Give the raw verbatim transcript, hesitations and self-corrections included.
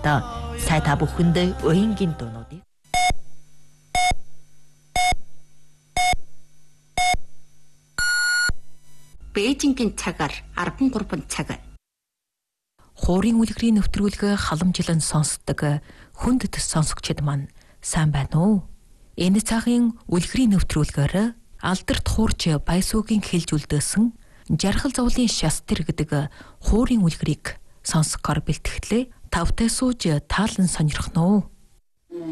сонслоо. Сайн та бүхэнд уянгийн дуунуудыг Бээжингийн цагаар арван гурван цаг. хуурийн үлгэрийн нэвтрүүлэг халамжилан сонсдог хүндэт сонсогчид маань сайн байна уу? Энэ цагийн үлгэрийн нэвтрүүлгээр алдарт хуурч Баясуугийн хэлж үлдээсэн жаргал зовлын шастер гэдэг хуурийн үлгэрийг сонсохоор бэлтгэлээ. Тавтай сууж таалан сонирхно уу?